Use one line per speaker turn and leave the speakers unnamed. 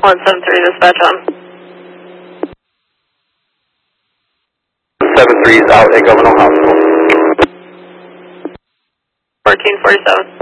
173 dispatch on.
73 is out at Governor Hospital.
1447.